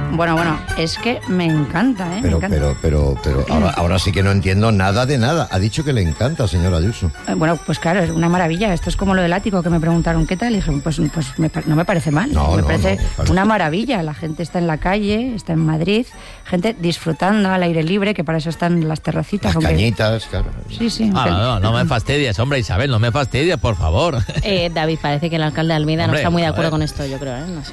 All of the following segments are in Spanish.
Bueno, es que me encanta, ¿eh? Pero ahora sí que no entiendo nada de nada. Ha dicho que le encanta, señora Ayuso. Bueno, pues claro, es una maravilla. Esto es como lo del ático, que me preguntaron qué tal. Y dije, pues no me parece mal. Me parece claro. una maravilla. La gente está en la calle, está en Madrid, gente disfrutando al aire libre, que para eso están las terracitas. Las cañitas, claro. Sí. No me fastidies, hombre, Isabel, no me fastidies, por favor. David, parece que el alcalde de Almeida no está muy de acuerdo con esto, yo creo, ¿eh? No sé.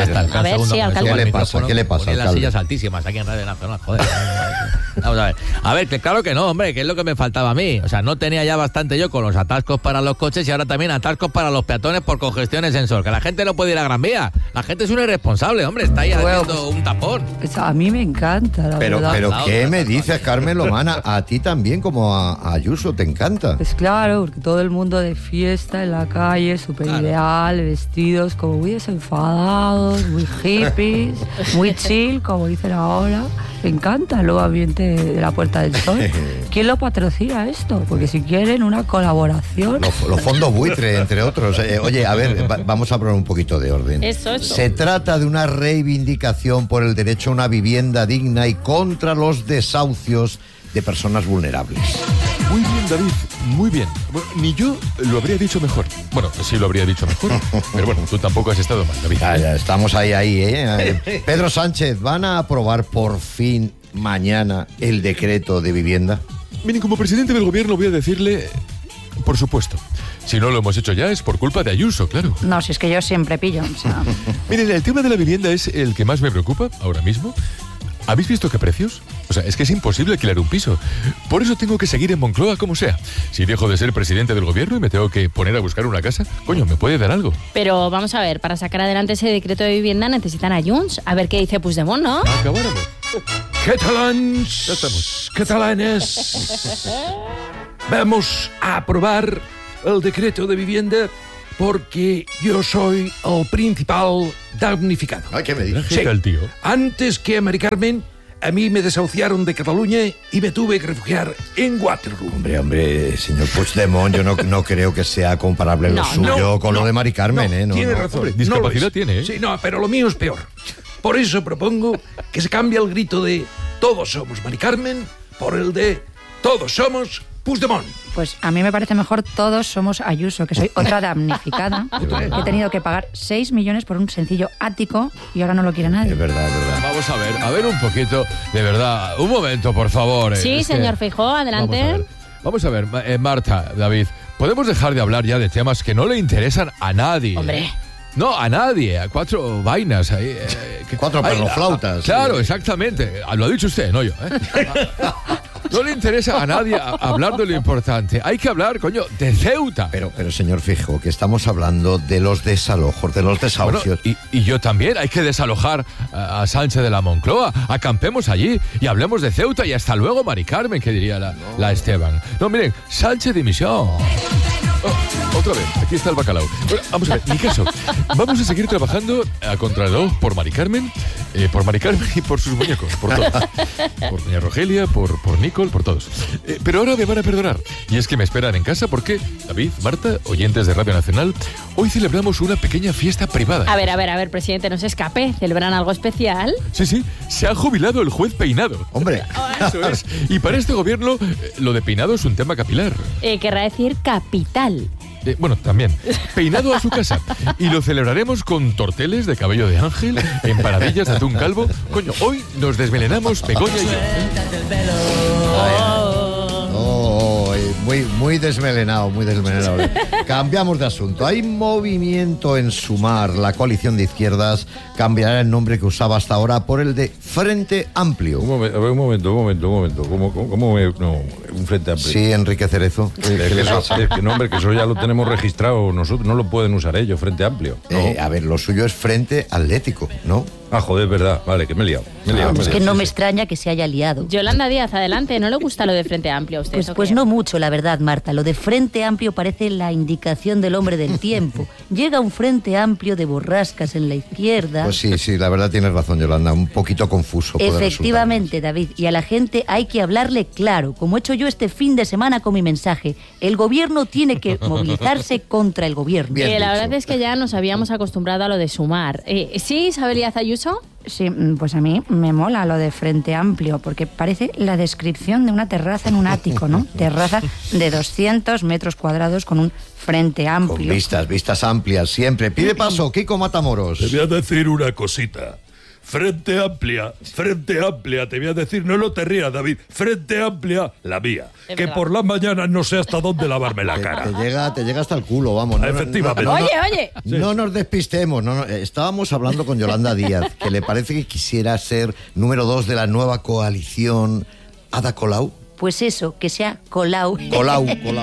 A ver, sí, alcalde. ¿Qué le pasa, Poner las alcalde? sillas altísimas aquí en Radio Nacional, joder. Vamos a ver. A ver, que claro que no, hombre, que es lo que me faltaba a mí. O sea, no tenía ya bastante yo con los atascos para los coches y ahora también atascos para los peatones por congestiones en Sol. Que la gente no puede ir a Gran Vía. La gente es una irresponsable, hombre, está ahí haciendo un tapón. Pues a mí me encanta, la verdad. Pero ¿qué me dices, Carmen Lomana? A ti también, como a Ayuso, ¿te encanta? Pues claro, porque todo el mundo de fiesta en la calle, súper ideal, vestidos como muy desenfadados, muy hippies, muy chill, como dicen ahora. Me encanta el nuevo ambiente de la Puerta del Sol. ¿Quién lo patrocina esto? Porque si quieren una colaboración... Los fondos buitre, entre otros. Oye, a ver, vamos a poner un poquito de orden. Eso. Se trata de una reivindicación por el derecho a una vivienda digna y contra los desahucios de personas vulnerables. Muy bien, David, muy bien. Bueno, ni yo lo habría dicho mejor. Bueno, sí lo habría dicho mejor, pero bueno, tú tampoco has estado mal, David. Ya, estamos ahí, ¿eh? Pedro Sánchez, ¿van a aprobar por fin mañana el decreto de vivienda? Miren, como presidente del gobierno voy a decirle, por supuesto. Si no lo hemos hecho ya es por culpa de Ayuso, claro. No, si es que yo siempre pillo, o sea... Miren, el tema de la vivienda es el que más me preocupa ahora mismo. ¿Habéis visto qué precios? O sea, es que es imposible alquilar un piso. Por eso tengo que seguir en Moncloa como sea. Si dejo de ser presidente del gobierno y me tengo que poner a buscar una casa, coño, ¿me puede dar algo? Pero vamos a ver, para sacar adelante ese decreto de vivienda necesitan a Junts. A ver qué dice Puigdemont, ¿no? Acabáramos. Catalans, Ya estamos. catalanes, vamos a aprobar el decreto de vivienda porque yo soy el principal damnificado. Ay, ¿qué me dices? ¿Qué tal, tío? Antes que a Mari Carmen, a mí me desahuciaron de Cataluña y me tuve que refugiar en Waterloo. Hombre, señor Puigdemont, yo no creo que sea comparable lo suyo con lo de Mari Carmen, ¿eh? Tiene razón. Hombre, no discapacidad lo es. tiene, ¿eh? Sí, no, pero lo mío es peor. Por eso propongo que se cambie el grito de todos somos Mari Carmen por el de todos somos Puigdemont. Pues a mí me parece mejor todos somos Ayuso, que soy otra damnificada, que he tenido que pagar 6 millones por un sencillo ático y ahora no lo quiere nadie. Es verdad. Vamos a ver un poquito, de verdad, un momento, por favor. Sí, señor Feijóo, adelante. Vamos a ver, Marta, David, ¿podemos dejar de hablar ya de temas que no le interesan a nadie? Hombre. No, a nadie, a 4 vainas ahí. 4 perroflautas. Claro, exactamente. Lo ha dicho usted, no yo. No le interesa a nadie hablar de lo importante. Hay que hablar, coño, de Ceuta. Pero señor Feijóo, que estamos hablando de los desalojos, de los desahucios. Bueno, y yo también, hay que desalojar a Sánchez de la Moncloa. Acampemos allí y hablemos de Ceuta y hasta luego, Mari Carmen, que diría la Esteban. No, miren, Sánchez dimisión. Otra vez, aquí está el bacalao. Bueno, vamos a ver, mi caso. Vamos a seguir trabajando a contrarreloj por Mari Carmen y por sus muñecos, por todos. Por doña Rogelia, por Nicole, por todos. Pero ahora me van a perdonar. Y es que me esperan en casa porque, David, Marta, oyentes de Radio Nacional, hoy celebramos una pequeña fiesta privada. A ver, presidente, no se escape. ¿Celebran algo especial? Sí, se ha jubilado el juez Peinado. Hombre. Eso es. Y para este gobierno, lo de Peinado es un tema capilar. Querrá decir capital. Bueno, también. Peinado a su casa. Y lo celebraremos con torteles de cabello de ángel, empanadillas de atún calvo. Coño, hoy nos desmelenamos Begoña y yo. Muy desmelenado, muy desmelenado. Cambiamos de asunto. Hay movimiento en Sumar. La coalición de izquierdas cambiará el nombre que usaba hasta ahora por el de Frente Amplio. Un momento. ¿Cómo un Frente Amplio? Sí, Enrique Cerezo. Es que no, hombre, que eso ya lo tenemos registrado nosotros, no lo pueden usar ellos, Frente Amplio. No. A ver, lo suyo es Frente Atlético, ¿no? Ah, joder, es verdad. Vale, que me he liado. Es que no me extraña que se haya liado. Yolanda Díaz, adelante. ¿No le gusta lo de Frente Amplio a usted? Pues no mucho, la verdad, Marta. Lo de Frente Amplio parece la indicación del hombre del tiempo. Llega un Frente Amplio de borrascas en la izquierda. Pues sí, la verdad tienes razón, Yolanda. Un poquito confuso. Efectivamente, David. Y a la gente hay que hablarle claro, como he hecho yo este fin de semana con mi mensaje. El gobierno tiene que movilizarse contra el gobierno. La verdad es que ya nos habíamos acostumbrado a lo de Sumar. ¿Sí, Isabel Díaz Ayuso? Sí, pues a mí me mola lo de Frente Amplio, porque parece la descripción de una terraza en un ático, ¿no? Terraza de 200 metros cuadrados con un frente amplio. Con vistas amplias, siempre. Pide paso, Kiko Matamoros. Te voy a decir una cosita. Frente amplia, te voy a decir, no te rías, David, frente amplia, la mía. Es Que verdad. por la mañana no sé hasta dónde lavarme la cara. Te llega hasta el culo, vamos. Efectivamente. Oye. No nos despistemos. Estábamos hablando con Yolanda Díaz, que le parece que quisiera ser número 2 de la nueva coalición Ada Colau. Pues eso, que sea Colau. Colau.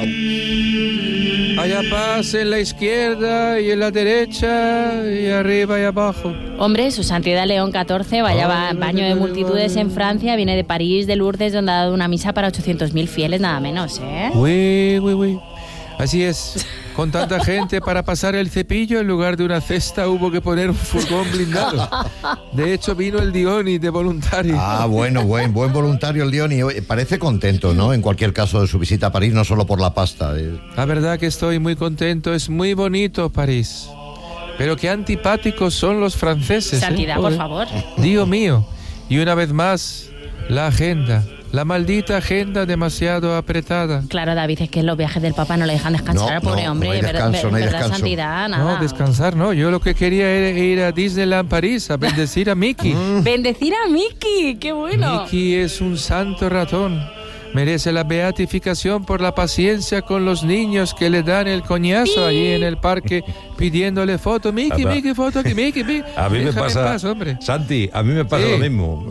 Haya paz en la izquierda y en la derecha y arriba y abajo. Hombre, su santidad León XIV, baño de multitudes en Francia, viene de París, de Lourdes, donde ha dado una misa para 800.000 fieles, nada menos, ¿eh? Uy. Así es. Con tanta gente para pasar el cepillo, en lugar de una cesta hubo que poner un furgón blindado. De hecho, vino el Dioni de voluntario. Bueno, buen voluntario el Dioni. Parece contento, ¿no? En cualquier caso de su visita a París, no solo por la pasta. La verdad que estoy muy contento. Es muy bonito París. Pero qué antipáticos son los franceses. Santidad, por favor. Dios mío. Y una vez más, la agenda. La maldita agenda demasiado apretada. Claro, David, es que los viajes del Papa no le dejan descansar al pobre hombre. No hay descanso, no hay ¿Verdad, descanso. santidad? Nada. No, descansar no. Yo lo que quería era ir a Disneyland París a bendecir a Mickey. Bendecir a Mickey, qué bueno. Mickey es un santo ratón. Merece la beatificación por la paciencia con los niños que le dan el coñazo allí en el parque pidiéndole foto. Mickey, Papá. Mickey, foto aquí, Mickey. A mí me Déjame pasa, en paz, hombre. Santi, a mí me pasa Sí. lo mismo.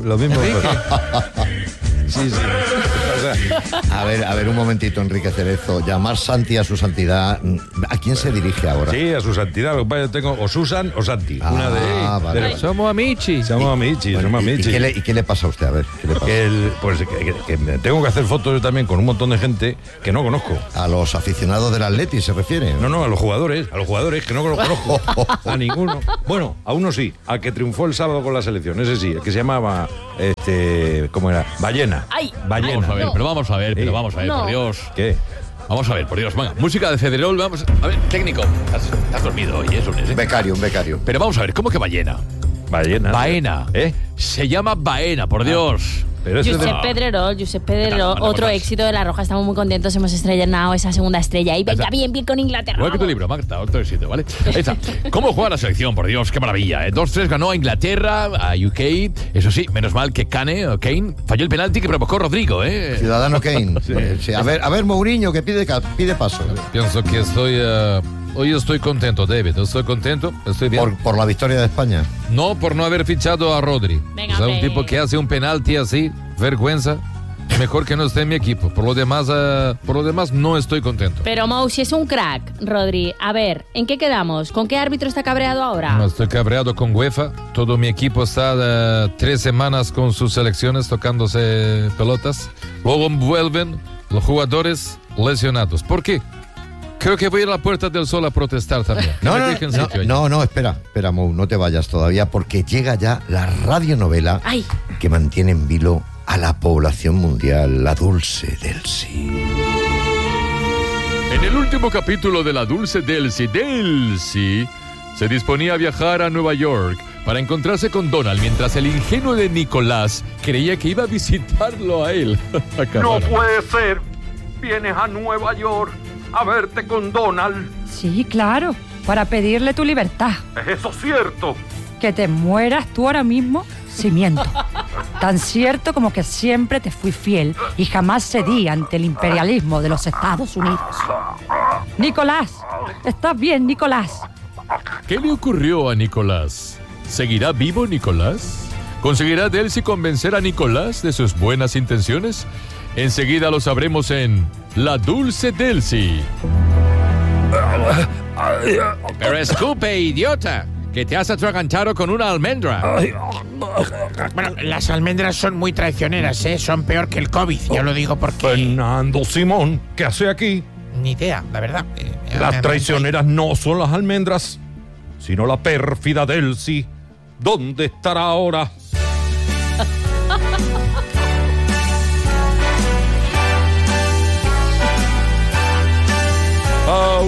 Sí. A ver, un momentito, Enrique Cerezo. Llamar Santi a su santidad, ¿a quién se dirige ahora? Sí, a su santidad. Lo que pasa es que tengo o Susan o Santi. Una vale. Somos amici. Somos amici, somos ¿Y amici. qué le pasa a usted? A ver, ¿qué le pasa? Que me tengo que hacer fotos yo también con un montón de gente que no conozco. ¿A los aficionados del Atleti se refiere? No, a los jugadores que no los conozco. A ninguno. Bueno, a uno sí, al que triunfó el sábado con la selección, ese sí, el que se llamaba, ¿cómo era? Ballena. ¡Ay! Ballena. Vamos a ver, No. por Dios. ¿Qué? Vamos a ver, por Dios. Venga, música de Cederol, vamos. A ver, técnico. Estás dormido hoy, es lunes, ¿eh? Un becario. Pero vamos a ver, ¿cómo que ballena? Ballena. Baena. ¿Eh? Se llama Baena, por Dios. Pero eso es de- Josep Pedrerol, otro éxito de La Roja. Estamos muy contentos, hemos estrenado esa segunda estrella. Y venga, bien con Inglaterra. Igual que tu vamos. libro, Marta, otro éxito, ¿vale? Ahí está. ¿Cómo juega la selección? Por Dios, qué maravilla. 2-3 ganó a Inglaterra, a UK. Eso sí, menos mal que Kane falló el penalti que provocó Rodrigo, ¿eh? Ciudadano Kane. Sí. A ver, Mourinho, que pide paso. Pienso que hoy estoy contento, David. Estoy contento, estoy bien. Por la victoria de España. No por no haber fichado a Rodri. Venga, O sea, un hombre. tipo que hace un penalti así, vergüenza. Mejor que no esté en mi equipo. Por lo demás no estoy contento. Pero Mou, si es un crack, Rodri. A ver, ¿en qué quedamos? ¿Con qué árbitro está cabreado ahora? No estoy cabreado con UEFA. Todo mi equipo está 3 semanas con sus selecciones tocándose pelotas. Luego vuelven los jugadores lesionados. ¿Por qué? Creo que voy a ir a la Puerta del Sol a protestar también. Que me dejen sitio allí. No, espera, Mou, no te vayas todavía, porque llega ya la radionovela Ay. que mantiene en vilo a la población mundial, La Dulce Delcy. En el último capítulo de La Dulce Delcy se disponía a viajar a Nueva York para encontrarse con Donald, mientras el ingenuo de Nicolás creía que iba a visitarlo a él. No puede ser. Vienes a Nueva York a verte con Donald. Sí, claro, para pedirle tu libertad. ¿Es eso cierto? Que te mueras tú ahora mismo si miento. Tan cierto como que siempre te fui fiel y jamás cedí ante el imperialismo de los Estados Unidos. Nicolás, ¿estás bien, Nicolás? ¿Qué le ocurrió a Nicolás? ¿Seguirá vivo Nicolás? ¿Conseguirá Delcy convencer a Nicolás de sus buenas intenciones? Enseguida lo sabremos en La Dulce Delcy. Pero escupe, idiota, que te has atragantado con una almendra. Bueno, las almendras son muy traicioneras, ¿eh? Son peor que el COVID, yo lo digo porque... Fernando Simón, ¿qué hace aquí? Ni idea, la verdad. Las traicioneras no son las almendras, sino la pérfida Delcy. ¿Dónde estará ahora?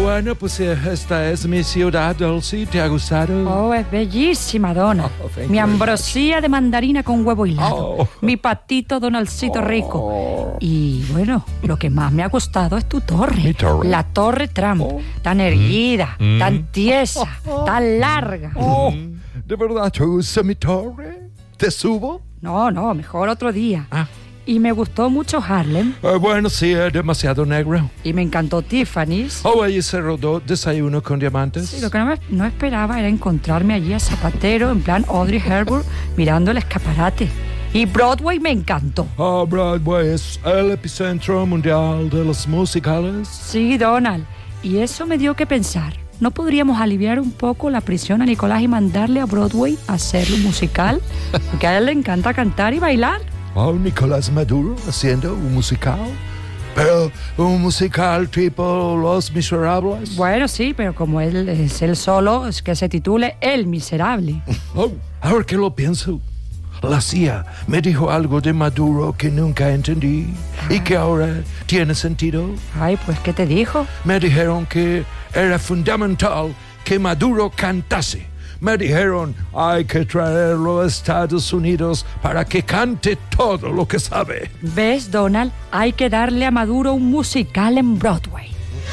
bueno, pues esta es mi ciudad, Dulce. ¿Te ha gustado? Oh, es bellísima, Donald. Mi ambrosía de mandarina con huevo hilado. Mi patito Donaldcito rico. Y bueno, lo que más me ha gustado es tu torre. ¿Mi torre? La Torre Trump. Tan erguida, tan tiesa, tan larga. ¿De verdad te gusta mi torre? ¿Te subo? No, mejor otro día. Y me gustó mucho Harlem. Bueno, sí, es demasiado negro. Y me encantó Tiffany's. Ahí se rodó Desayuno con Diamantes. Sí, lo que no esperaba era encontrarme allí a Zapatero, en plan Audrey Hepburn, mirando el escaparate. Y Broadway me encantó. Broadway es el epicentro mundial de los musicales. Sí, Donald. Y eso me dio que pensar. ¿No podríamos aliviar un poco la prisión a Nicolás y mandarle a Broadway a hacerlo un musical? Porque a él le encanta cantar y bailar. Nicolás Maduro haciendo un musical. Pero un musical tipo Los Miserables. Bueno, sí, pero como él es él solo, es que se titule El Miserable. Ahora que lo pienso, la CIA me dijo algo de Maduro que nunca entendí y que ahora tiene sentido. Ay, pues, ¿qué te dijo? Me dijeron que era fundamental que Maduro cantase. Me dijeron, hay que traerlo a Estados Unidos para que cante todo lo que sabe. ¿Ves, Donald? Hay que darle a Maduro un musical en Broadway.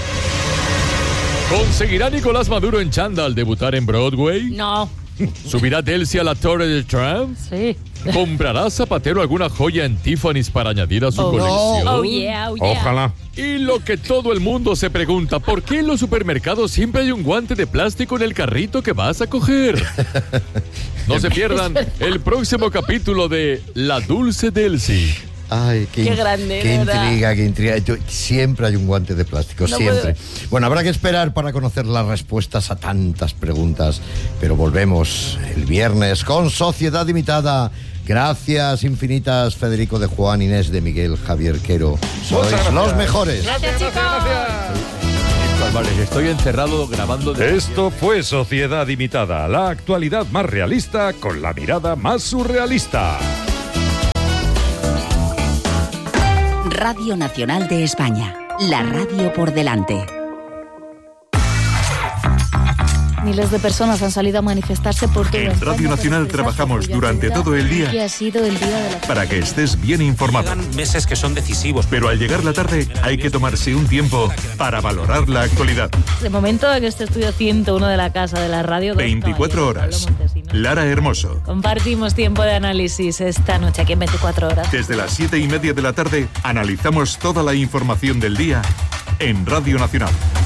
¿Conseguirá Nicolás Maduro en chándal debutar en Broadway? No. ¿Subirá Delcy a la Torre de Trump? Sí. ¿Comprará Zapatero alguna joya en Tiffany's para añadir a su colección? Oh, yeah. Ojalá. Y lo que todo el mundo se pregunta, ¿por qué en los supermercados siempre hay un guante de plástico en el carrito que vas a coger? No se pierdan el próximo capítulo de La Dulce Delcy. Ay, Qué grande, qué ¿verdad? intriga. Siempre hay un guante de plástico, siempre. Bueno, habrá que esperar para conocer las respuestas a tantas preguntas, pero volvemos el viernes con Sociedad Limitada. Gracias infinitas, Federico de Juan, Inés de Miguel, Javier Quero. Sois los mejores. Gracias, chicos. Vale, estoy encerrado grabando. Esto fue Sociedad Limitada, la actualidad más realista con la mirada más surrealista. Radio Nacional de España, la radio por delante. Miles de personas han salido a manifestarse por toda En España. Radio Nacional trabajamos durante todo el día Que ha sido el día de la... para que estés bien informado. Quedan meses que son decisivos. Pero al llegar la tarde hay que tomarse un tiempo para valorar la actualidad. De momento en este estudio 101 de la Casa de la Radio. 24 horas. Lara Hermoso. Compartimos tiempo de análisis esta noche aquí en 24 horas. Desde las 7:30 de la tarde analizamos toda la información del día en Radio Nacional.